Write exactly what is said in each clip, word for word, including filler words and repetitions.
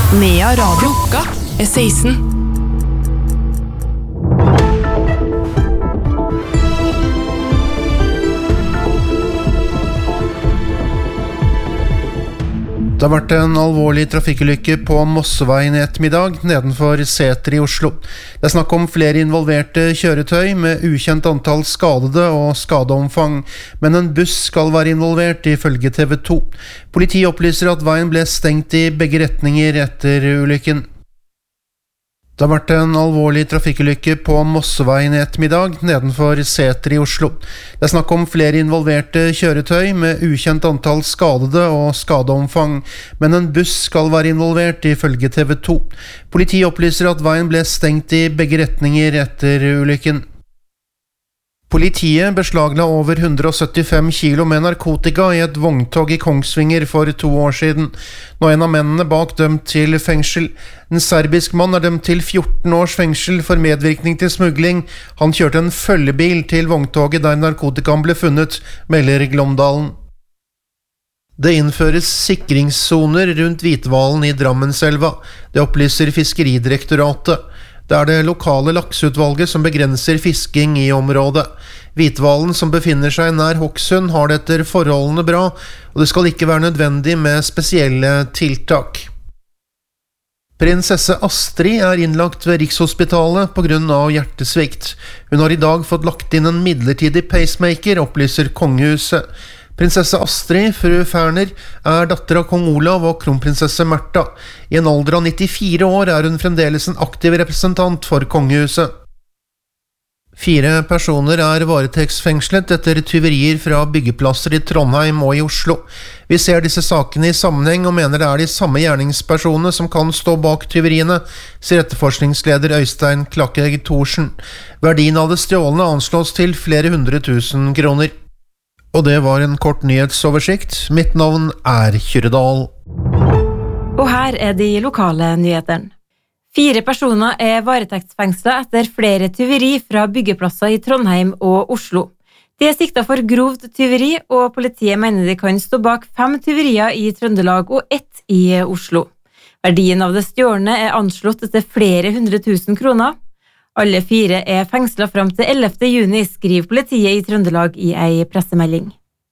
Nea Radio. Klokka er seksten. Det har vært en alvorlig trafikkulykke på Mosseveien i ettermiddag, nedenfor Sæter i Oslo. Det er snakk om flere involverte kjøretøy med ukjent antall skadede og skadeomfang, men en buss skal være involvert ifølge T V to. Politiet opplyser at veien ble stengt i begge retninger etter ulykken. Det har vært en alvorlig trafikkulykke på Mosseveien i ettermiddag, nedenfor Sæter i Oslo. Det er snakk om flere involverte kjøretøy med ukjent antall skadede og skadeomfang, men en buss skal være involvert ifølge T V to. Politiet opplyser at veien ble stengt i begge retninger etter ulykken. Politiet beslagla over hundre og syttifem kilo med narkotika i et vogntog i Kongsvinger for to år siden. Nå er en av mennene bak dømt til fengsel. En serbisk mann er dømt til fjorten års fengsel for medvirkning til smugling. Han kjørte en følgebil til vogntoget der narkotikaen ble funnet, melder Glåmdalen. Det innføres sikringssoner rundt Hvitvalen i Drammenselva. Det opplyser Fiskeridirektoratet. Det er det lokale lakseutvalget som begrenser fisking i området. Hvitvalen som befinner seg nær Hokksund har det etter forholdene bra, og det skal ikke være nødvendig med spesielle tiltak. Prinsesse Astrid er innlagt ved Rikshospitalet på grunn av hjertesvikt. Hun har i dag fått lagt inn en midlertidig pacemaker, opplyser kongehuset. Prinsesse Astrid, fru Ferner, er datter av kong Olav og kronprinsesse Märtha. I en alder av nittifire år er hun fremdeles en aktiv representant for kongehuset. Fire personer er varetektsfengslet etter tyverier fra byggeplasser i Trondheim og i Oslo. Vi ser disse sakene i sammenheng og mener det er de samme gjerningspersonene som kan stå bak tyveriene, sier etterforskningsleder Øystein Klakkegg Thorsen. Verdien av det stjålne anslås til flere hundre tusen kroner. Og det var en kort nyhetsoversikt. Mitt navn er Kyrredal. Og her er de lokale nyhetene. Fire personer er varetektsfengslet etter flere tyveri fra byggeplasser i Trondheim og Oslo. De er siktet for grovt tyveri, og politiet mener de kan stå bak fem tyverier i Trøndelag og ett i Oslo. Verdien av det stjålne er anslått til flere hundre tusen kroner. Alle fire er fengslet frem til ellevte juni, skriver politiet i Trøndelag i ei pressemelding.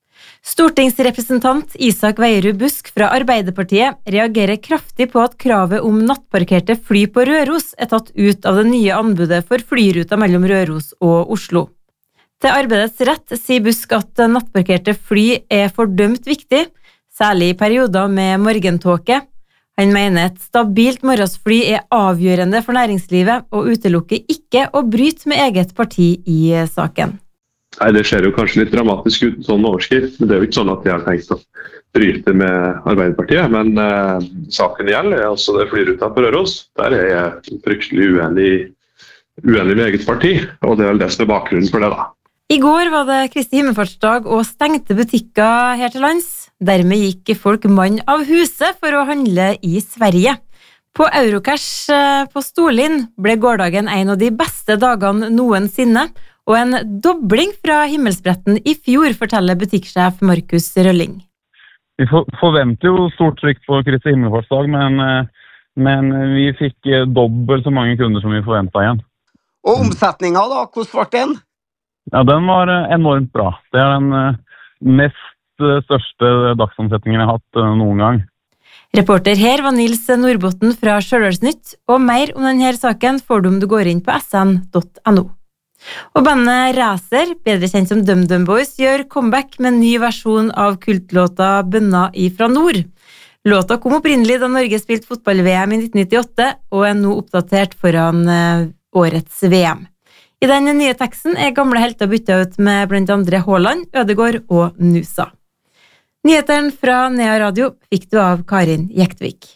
Stortingsrepresentant Isak Veierud Busk fra Arbeiderpartiet reagerer kraftig på at kravet om nattparkerte fly på Røros er tatt ut av det nye anbudet for flyruta mellom Røros og Oslo. Til arbeidets rett sier Busk at nattparkerte fly er fordømt viktig, særlig i perioder med morgentåke. Han mener et stabilt morgensfly er avgjørende for næringslivet og utelukker ikke å bryte med eget parti i saken. Nei, det ser jo kanskje litt dramatisk ut, sånn overskrift, men det er jo ikke sånn at de har tenkt å bryte med Arbeiderpartiet, men eh, saken gjelder er altså det flyruta på Røros. Der er jeg fryktelig uenig, uenig med eget parti, og det er vel det som er bakgrunnen for det da. I går var det Kristi himmelfartsdag og stengte butikker her til lands. Dermed gikk folk mann av huset for å handle i Sverige. På Eurocash på Storlien ble gårdagen en av de beste dagene noensinne, og en dobling fra himmelspretten i fjor, forteller butikksjef Markus Rølling. Vi forventer jo stort trykk på Kristi himmelfartsdag, men, men vi fikk dobbelt så mange kunder som vi forventet igjen. Og omsetningen da, hvordan ble den? Ja, den var enormt bra. Det er den mest største dagsomsetningen jeg har hatt noen gang. Reporter her var Nils Nordbotten fra Stjørdalsnytt, og mer om denne saken får du om du går inn på s n punktum no. Og bandet Racer, bedre kjent som DumDum Boys, gjør comeback med en ny versjon av kultlåta Bønna ifra nord. Låta kom opprinnelig da Norge spilte fotball-V M i nitten nittiåtte, og er nå oppdatert foran årets V M. I den nye teksten er gamle helter byttet ut med blant andre Haaland, Ødegaard og Nusa. Nyhetene fra Nea Radio fikk du av Karin Jektvik.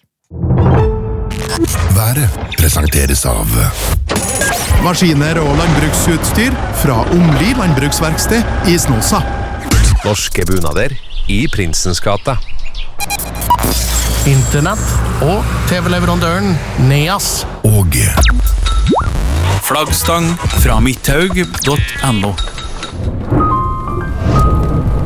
Været presenteres av maskiner og landbruksutstyr fra Omli landbruksverksted i Snåsa. Norske bunader i Prinsens gate. Internett og T V-leverandøren Neas. Og flaggstang fra midthaug punktum no.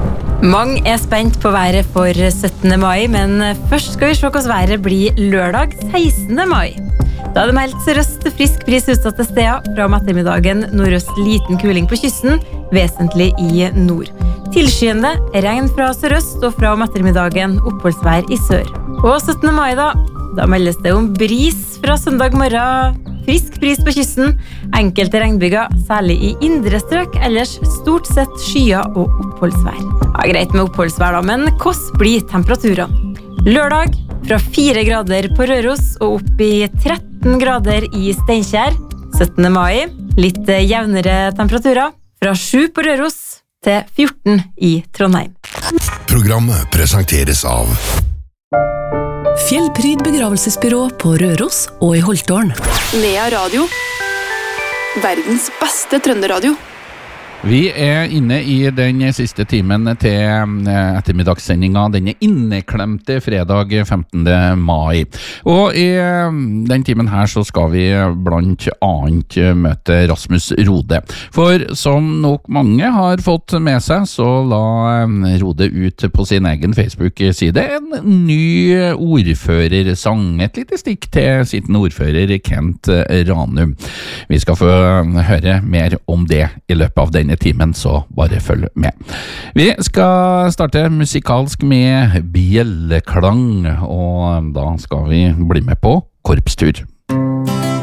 Mange er spent på været for syttende mai, men først skal vi se hvordan været blir lørdag sekstende mai. Da er det meldt sørøst frisk bris utsatte steder, fra om ettermiddagen nordøst liten kuling på kysten, vesentlig i nord. Tilskyende regn fra sørøst og fra om ettermiddagen oppholdsvær i sør. Og syttende mai da, da meldes det om bris fra søndag morgen, frisk bris på kysten, enkelte regnbyger, særlig i indre strøk, ellers stort sett skyer og oppholdsvær. Ja, greit med oppholdsvær da, men hvordan blir temperaturen? Lørdag fra fire grader på Røros og opp i tretten grader i Steinkjer. syttende mai, litt jevnere temperaturer, fra sju på Røros til fjorten i Trondheim. Programmet presenteres av Fjellpryd begravelsesbyrå på Røros og i Holtårn. Nea Radio. Verdens beste trønderradio. Vi er inne i den siste timen til ettermiddagssendinga, denne inneklemte fredag femtende mai. Og i den timen her så skal vi blant annet møte Rasmus Rode. For som nok mange har fått med seg, så la Rode ut på sin egen Facebook-side en ny ordførersang, et lite stikk til sittende ordfører Kent Ranum. Vi skal få høre mer om det i løpet av denne timen, så bare følg med. Vi skal starte musikalsk med bjelleklang, og da skal vi bli med på korpstur.